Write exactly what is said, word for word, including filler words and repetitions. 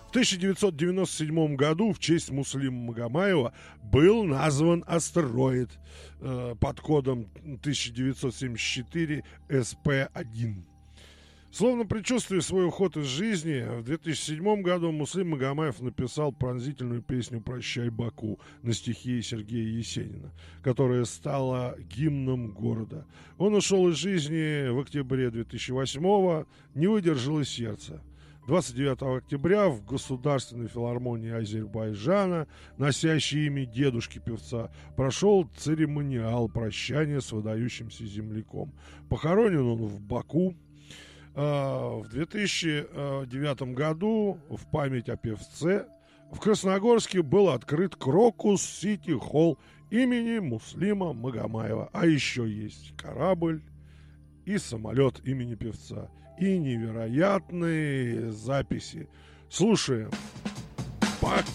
В тысяча девятьсот девяносто седьмом году в честь Муслима Магомаева был назван астероид э, под кодом тысяча девятьсот семьдесят четыре эс пэ один. Словно предчувствуя свой уход из жизни, в две тысячи седьмом году Муслим Магомаев написал пронзительную песню «Прощай, Баку» на стихи Сергея Есенина, которая стала гимном города. Он ушел из жизни в октябре две тысячи восьмого, не выдержало сердце. двадцать девятого октября в Государственной филармонии Азербайджана, носящей имя дедушки певца, прошел церемониал прощания с выдающимся земляком. Похоронен он в Баку. В две тысячи девятом году в память о певце в Красногорске был открыт Крокус Сити Холл имени Муслима Магомаева. А еще есть корабль и самолет имени певца. И невероятные записи. Слушаем. Баку.